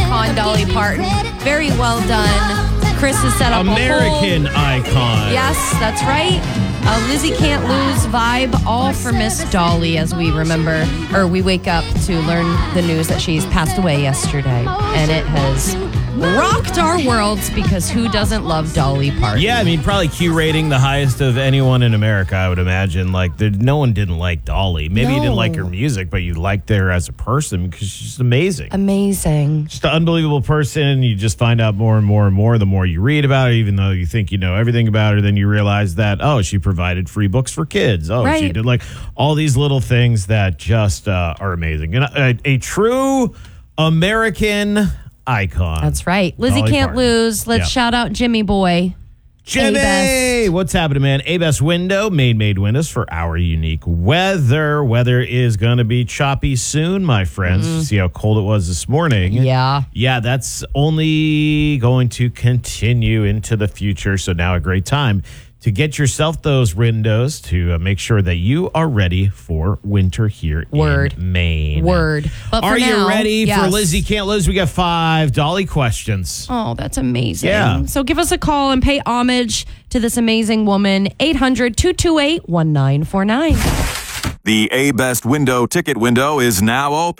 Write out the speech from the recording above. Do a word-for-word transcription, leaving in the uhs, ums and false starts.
icon, Dolly Parton. Very well done. Chris has set up American a whole... icon. Yes, that's right. A Lizzie Can't Lose vibe, all for Miss Dolly as we remember, or we wake up to learn the news that she's passed away yesterday. And it has rocked our worlds because who doesn't love Dolly Parton? Yeah, I mean, probably Q rating the highest of anyone in America, I would imagine. Like, there, no one didn't like Dolly. Maybe No. you didn't like her music, but you liked her as a person because she's amazing. Amazing. Just an unbelievable person. You just find out more and more and more the more you read about her, even though you think you know everything about her. Then you realize that, oh, she provided free books for kids. Oh, Right. she did like all these little things that just uh, are amazing. And a, a true American icon. That's right. Lizzie Dolly Can't Parton. Lose. Let's Yeah. shout out Jimmy Boy. Jimmy, A-Best. what's happening, man? A-Best Window, made made windows for our unique weather. Weather is going to be choppy soon, my friends. Mm-hmm. See how cold it was this morning. Yeah. Yeah, that's only going to continue into the future. So now a great time to get yourself those windows to uh, make sure that you are ready for winter here Word. in Maine. Word. But for Are now, you ready for yes. Lizzie Can't Lose? We got five Dolly questions. Oh, that's amazing. Yeah. So give us a call and pay homage to this amazing woman. eight hundred, two two eight, one nine four nine. The A-Best Window ticket window is now open.